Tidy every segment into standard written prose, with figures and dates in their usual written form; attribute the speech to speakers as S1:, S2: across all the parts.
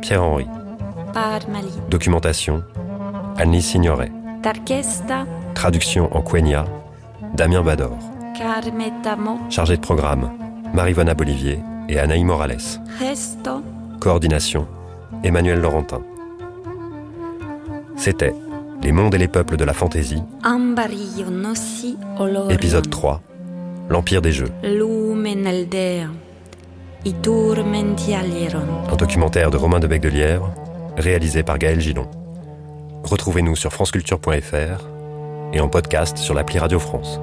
S1: Pierre Henry.
S2: Par Mali.
S1: Documentation, Anne-Lise Signoret.
S2: T'orchestra.
S1: Traduction en quenya, Damien Bador.
S2: Carmetamo.
S1: Chargé de programme, Marivonna Bolivier et Anaï Morales.
S2: Resto.
S1: Coordination, Emmanuel Laurentin. C'était Les mondes et les peuples de la fantaisie.
S2: Ambario nossi olorion.
S1: Épisode 3, L'Empire des Jeux.
S2: Lumen aldea. I turmenti allieron.
S1: Un documentaire de Romain de Becdelièvre, réalisé par Gaël Gillon. Retrouvez-nous sur franceculture.fr et en podcast sur l'appli Radio France.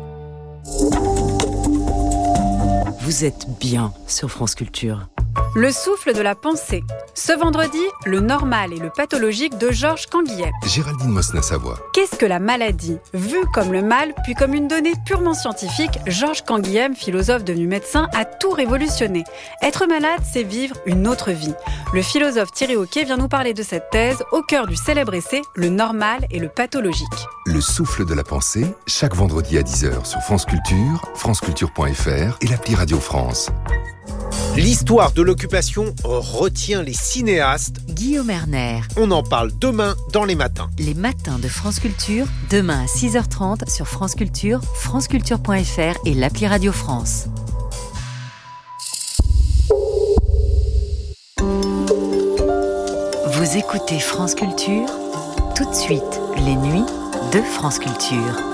S3: Vous êtes bien sur France Culture.
S4: Le souffle de la pensée. Ce vendredi, le normal et le pathologique de Georges Canguilhem.
S5: Géraldine Mosna-Savoie.
S4: Qu'est-ce que la maladie ? Vu comme le mal, puis comme une donnée purement scientifique, Georges Canguilhem, philosophe devenu médecin, a tout révolutionné. Être malade, c'est vivre une autre vie. Le philosophe Thierry Hauquet vient nous parler de cette thèse au cœur du célèbre essai « Le normal et le pathologique ».
S5: Le souffle de la pensée, chaque vendredi à 10h sur France Culture, franceculture.fr et l'appli Radio France.
S6: L'histoire de l'occupation retient les cinéastes.
S3: Guillaume Erner.
S6: On en parle demain dans Les Matins.
S3: Les Matins de France Culture, demain à 6h30 sur France Culture, franceculture.fr et l'appli Radio France. Vous écoutez France Culture, tout de suite, les nuits de France Culture.